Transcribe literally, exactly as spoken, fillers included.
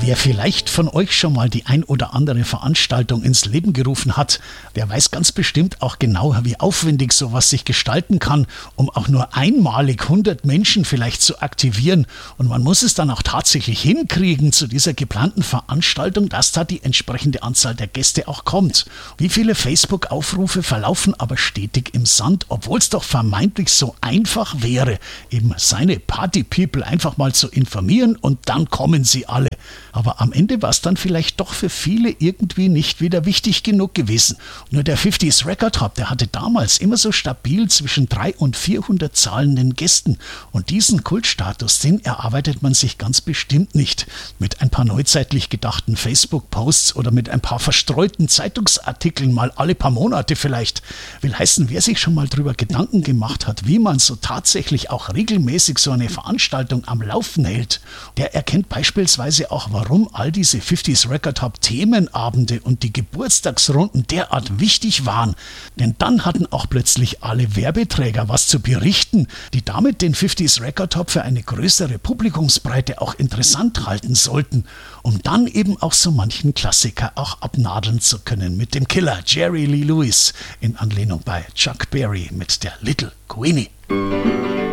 Wer vielleicht von euch schon mal die ein oder andere Veranstaltung ins Leben gerufen hat, der weiß ganz bestimmt auch genau, wie aufwendig sowas sich gestalten kann, um auch nur einmalig hundert Menschen vielleicht zu aktivieren. Und man muss es dann auch tatsächlich hinkriegen zu dieser geplanten Veranstaltung, dass da die entsprechende Anzahl der Gäste auch kommt. Wie viele Facebook-Aufrufe verlaufen aber stetig im Sand, obwohl es doch vermeintlich so einfach wäre, eben seine Party-People einfach mal zu informieren und dann kommen sie alle. Aber am Ende war es dann vielleicht doch für viele irgendwie nicht wieder wichtig genug gewesen. Nur der fünfziger Record Hub, der hatte damals immer so stabil zwischen dreihundert und vierhundert zahlenden Gästen. Und diesen Kultstatus, den erarbeitet man sich ganz bestimmt nicht. Mit ein paar neuzeitlich gedachten Facebook-Posts oder mit ein paar verstreuten Zeitungsartikeln mal alle paar Monate vielleicht. Will heißen, wer sich schon mal drüber Gedanken gemacht hat, wie man so tatsächlich auch regelmäßig so eine Veranstaltung am Laufen hält, der erkennt beispielsweise auch, warum all diese fünfziger Record Hub Themenabende und die Geburtstagsrunden derart wichtig waren. Denn dann hatten auch plötzlich alle Werbeträger was zu berichten, die damit den fünfziger Record Hub für eine größere Publikumsbreite auch interessant halten sollten, um dann eben auch so manchen Klassiker auch abnadeln zu können mit dem Killer Jerry Lee Lewis in Anlehnung bei Chuck Berry mit der Little Queenie.